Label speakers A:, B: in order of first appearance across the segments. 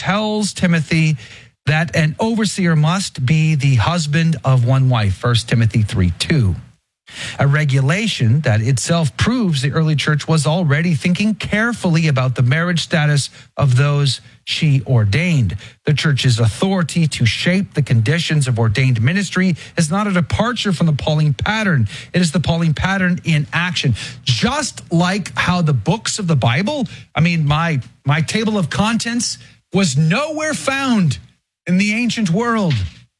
A: tells Timothy that an overseer must be the husband of one wife, 1 Timothy 3:2. A regulation that itself proves the early church was already thinking carefully about the marriage status of those she ordained. The church's authority to shape the conditions of ordained ministry is not a departure from the Pauline pattern. It is the Pauline pattern in action. Just like how the books of the Bible, my table of contents was nowhere found in the ancient world.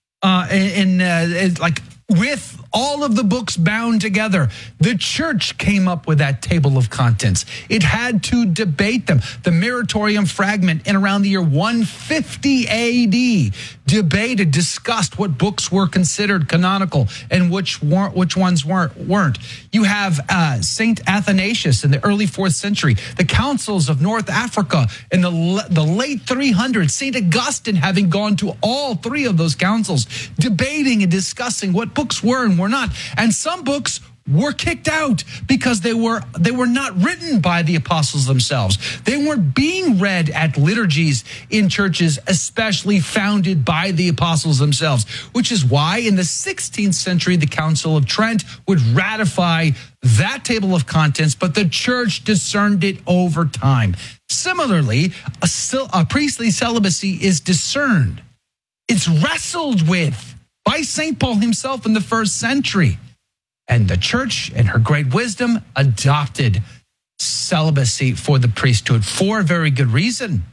A: With all of the books bound together, the church came up with that table of contents. It had to debate them. The Meritorium fragment in around the year 150 AD debated, discussed what books were considered canonical and which ones weren't. You have Saint Athanasius in the early 4th century, the councils of North Africa in the late 300s, Saint Augustine having gone to all three of those councils, debating and discussing what books were and were not. And some books were kicked out because they were not written by the apostles themselves. They weren't being read at liturgies in churches, especially founded by the apostles themselves, which is why in the 16th century, the Council of Trent would ratify that table of contents, but the church discerned it over time. Similarly, a priestly celibacy is discerned. It's wrestled with by St. Paul himself in the 1st century. And the church, in her great wisdom, adopted celibacy for the priesthood for a very good reason.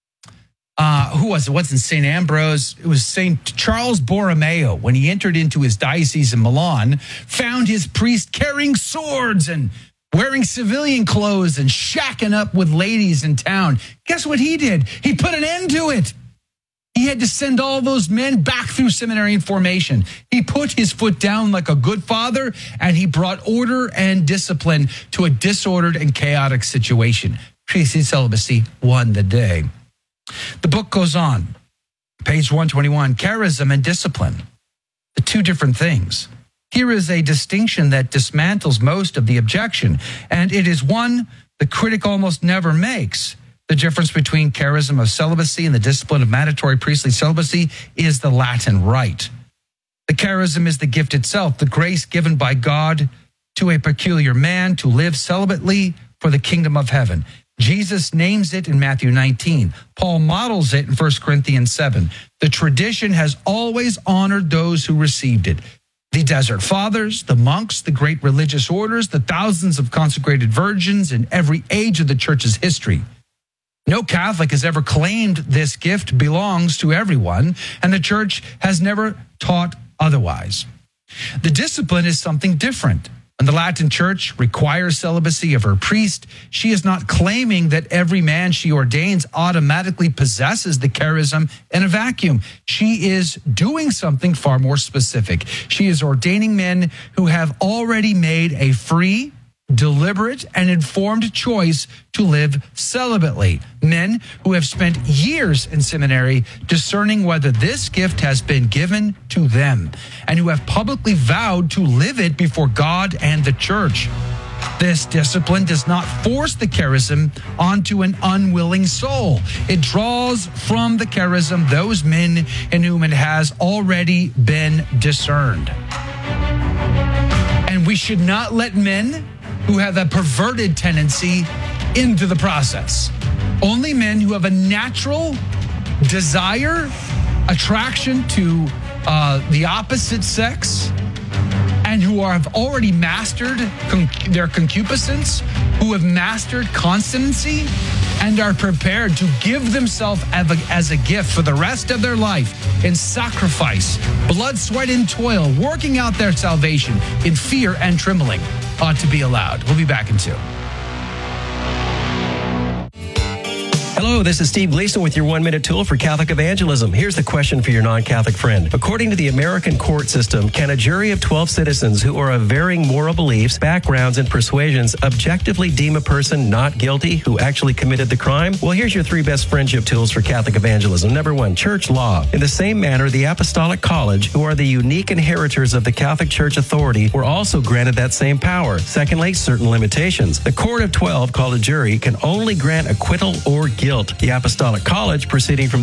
A: Who was it? It wasn't St. Ambrose. It was St. Charles Borromeo, when he entered into his diocese in Milan, found his priest carrying swords and wearing civilian clothes and shacking up with ladies in town. Guess what he did? He put an end to it. He had to send all those men back through seminary and formation. He put his foot down like a good father, and he brought order and discipline to a disordered and chaotic situation. Priestly celibacy won the day. The book goes on. Page 121, charism and discipline, the two different things. Here is a distinction that dismantles most of the objection, and it is one the critic almost never makes. The difference between charism of celibacy and the discipline of mandatory priestly celibacy is the Latin rite. The charism is the gift itself, the grace given by God to a peculiar man to live celibately for the kingdom of heaven. Jesus names it in Matthew 19. Paul models it in 1 Corinthians 7. The tradition has always honored those who received it. The Desert Fathers, the monks, the great religious orders, the thousands of consecrated virgins in every age of the church's history. No Catholic has ever claimed this gift belongs to everyone, and the church has never taught otherwise. The discipline is something different. When the Latin church requires celibacy of her priest, she is not claiming that every man she ordains automatically possesses the charism in a vacuum. She is doing something far more specific. She is ordaining men who have already made a free, deliberate, and informed choice to live celibately. Men who have spent years in seminary discerning whether this gift has been given to them, and who have publicly vowed to live it before God and the church. This discipline does not force the charism onto an unwilling soul. It draws from the charism those men in whom it has already been discerned. And we should not let men who have a perverted tendency into the process. Only men who have a natural desire, attraction to the opposite sex, and who have already mastered their concupiscence, who have mastered continency, and are prepared to give themselves as a gift for the rest of their life in sacrifice, blood, sweat, and toil, working out their salvation in fear and trembling, ought to be allowed. We'll be back in 2.
B: Hello, this is Steve Gleason with your 1-minute tool for Catholic evangelism. Here's the question for your non-Catholic friend. According to the American court system, can a jury of 12 citizens who are of varying moral beliefs, backgrounds, and persuasions objectively deem a person not guilty who actually committed the crime? Well, here's your 3 best friendship tools for Catholic evangelism. Number 1, church law. In the same manner, the Apostolic College, who are the unique inheritors of the Catholic Church authority, were also granted that same power. Secondly, certain limitations. The court of 12, called a jury, can only grant acquittal or guilt. The Apostolic College, proceeding from